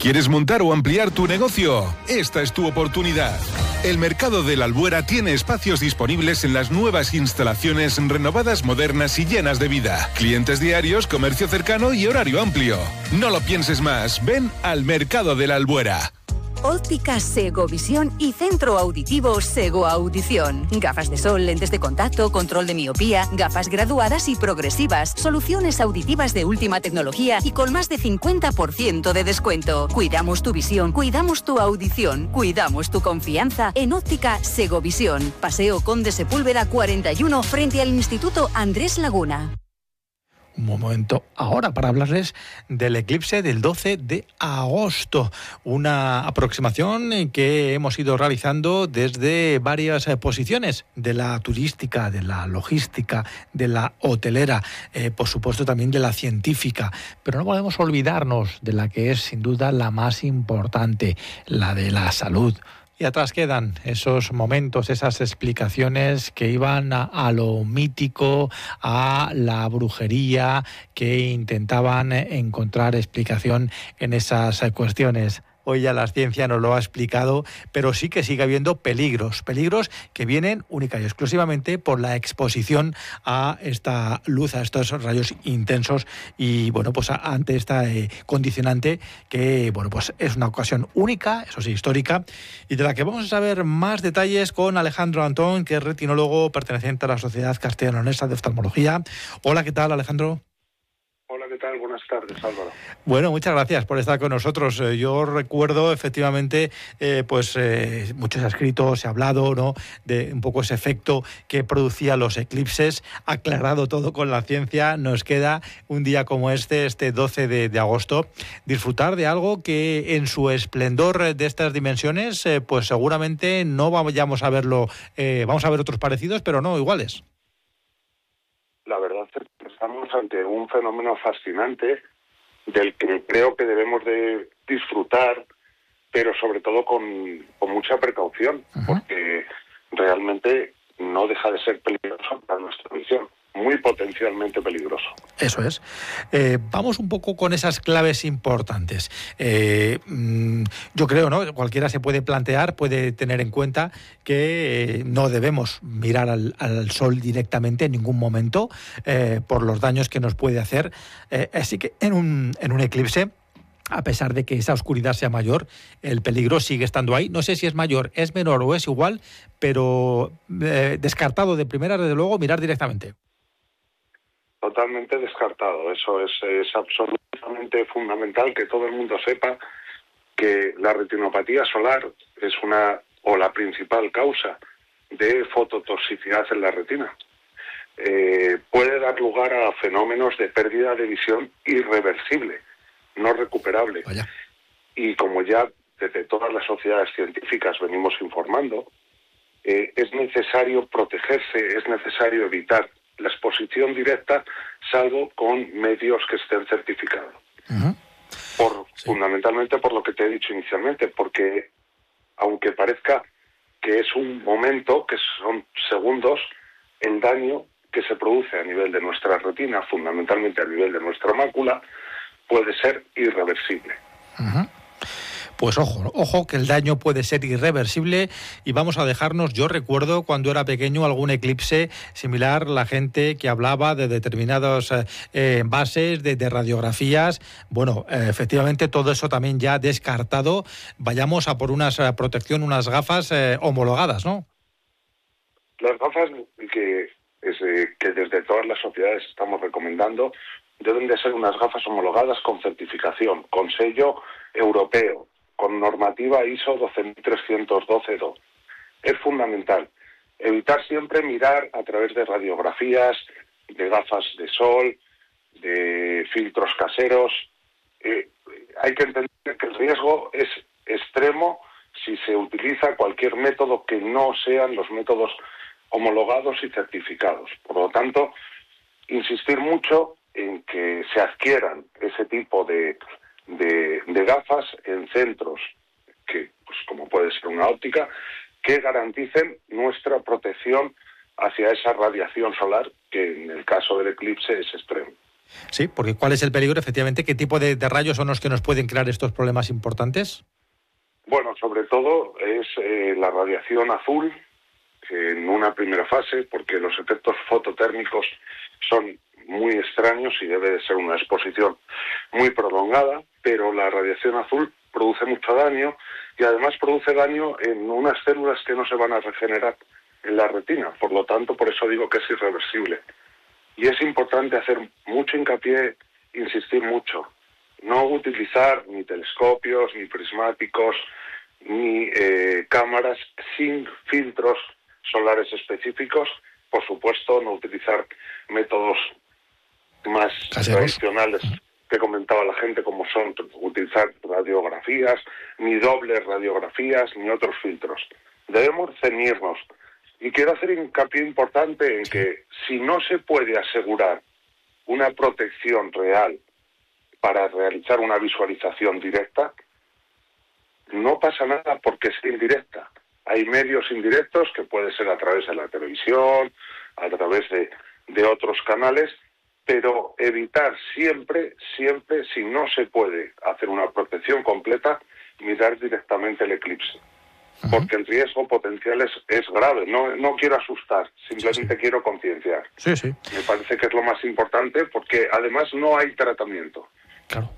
¿Quieres montar o ampliar tu negocio? Esta es tu oportunidad. El Mercado de la Albuera tiene espacios disponibles en las nuevas instalaciones renovadas, modernas y llenas de vida. Clientes diarios, comercio cercano y horario amplio. No lo pienses más, ven al Mercado de la Albuera. Óptica Segovisión y Centro Auditivo Sego Audición. Gafas de sol, lentes de contacto, control de miopía, gafas graduadas y progresivas, soluciones auditivas de última tecnología y con más de 50% de descuento. Cuidamos tu visión, cuidamos tu audición, cuidamos tu confianza en Óptica Segovisión. Paseo Conde Sepúlveda 41 frente al Instituto Andrés Laguna. Un momento ahora para hablarles del eclipse del 12 de agosto, una aproximación que hemos ido realizando desde varias posiciones, de la turística, de la logística, de la hotelera, por supuesto también de la científica, pero no podemos olvidarnos de la que es sin duda la más importante, la de la salud. Y atrás quedan esos momentos, esas explicaciones que iban a lo mítico, a la brujería, que intentaban encontrar explicación en esas cuestiones. Hoy ya la ciencia nos lo ha explicado, pero sí que sigue habiendo peligros que vienen única y exclusivamente por la exposición a esta luz, a estos rayos intensos y bueno, pues ante esta condicionante que bueno, pues es una ocasión única, eso sí, histórica, y de la que vamos a saber más detalles con Alejandro Antón, que es retinólogo perteneciente a la Sociedad Castellanonesa de Oftalmología. Hola, ¿qué tal, Alejandro? Hola, ¿qué tal? Buenas tardes, Álvaro. Bueno, muchas gracias por estar con nosotros. Yo recuerdo efectivamente, mucho se ha escrito, se ha hablado, ¿no?, de un poco ese efecto que producía los eclipses. Aclarado todo con la ciencia, nos queda un día como este 12 de agosto, disfrutar de algo que en su esplendor de estas dimensiones, pues seguramente no vayamos a verlo, vamos a ver otros parecidos, pero no iguales. La verdad es que estamos ante un fenómeno fascinante del que creo que debemos de disfrutar, pero sobre todo con mucha precaución, porque realmente no deja de ser peligroso para nuestra visión, muy potencialmente peligroso. Eso es. Vamos un poco con esas claves importantes. Yo creo, ¿no?, cualquiera se puede plantear, puede tener en cuenta que no debemos mirar al sol directamente en ningún momento por los daños que nos puede hacer. Así que en un eclipse, a pesar de que esa oscuridad sea mayor, el peligro sigue estando ahí. No sé si es mayor, es menor o es igual, pero descartado de primera, desde luego, mirar directamente. Totalmente descartado. Eso es absolutamente fundamental que todo el mundo sepa que la retinopatía solar es la principal causa de fototoxicidad en la retina. Puede dar lugar a fenómenos de pérdida de visión irreversible, no recuperable. Vaya. Y como ya desde todas las sociedades científicas venimos informando, es necesario protegerse, es necesario evitar la exposición directa, salvo con medios que estén certificados. Fundamentalmente por lo que te he dicho inicialmente, porque aunque parezca que es un momento, que son segundos, el daño que se produce a nivel de nuestra retina, fundamentalmente a nivel de nuestra mácula, puede ser irreversible. Pues ojo que el daño puede ser irreversible y vamos a dejarnos, yo recuerdo cuando era pequeño algún eclipse similar, la gente que hablaba de determinados envases, de radiografías, bueno, efectivamente todo eso también ya descartado, vayamos a por una protección, unas gafas homologadas, ¿no? Las gafas que desde todas las sociedades estamos recomendando deben de ser unas gafas homologadas con certificación, con sello europeo, con normativa ISO 12312-2. Es fundamental evitar siempre mirar a través de radiografías, de gafas de sol, de filtros caseros. Hay que entender que el riesgo es extremo si se utiliza cualquier método que no sean los métodos homologados y certificados. Por lo tanto, insistir mucho en que se adquieran ese tipo de gafas en centros que, pues como puede ser una óptica, que garanticen nuestra protección hacia esa radiación solar que en el caso del eclipse es extremo. Sí, porque ¿cuál es el peligro? Efectivamente, ¿qué tipo de rayos son los que nos pueden crear estos problemas importantes? Bueno, sobre todo es la radiación azul, en una primera fase, porque los efectos fototérmicos son muy extraños y debe de ser una exposición muy prolongada, pero la radiación azul produce mucho daño y además produce daño en unas células que no se van a regenerar en la retina. Por lo tanto, por eso digo que es irreversible. Y es importante hacer mucho hincapié, insistir mucho. No utilizar ni telescopios, ni prismáticos, ni cámaras sin filtros solares específicos. Por supuesto, no utilizar métodos más tradicionales que comentaba la gente, como son utilizar radiografías, ni dobles radiografías, ni otros filtros. Debemos ceñirnos. Y quiero hacer hincapié importante en que si no se puede asegurar una protección real para realizar una visualización directa, no pasa nada porque es indirecta. Hay medios indirectos que puede ser a través de la televisión, a través de otros canales, pero evitar siempre, si no se puede hacer una protección completa, mirar directamente el eclipse. Porque el riesgo potencial es grave. No quiero asustar, simplemente quiero concienciar. Sí. Me parece que es lo más importante porque además no hay tratamiento. Claro.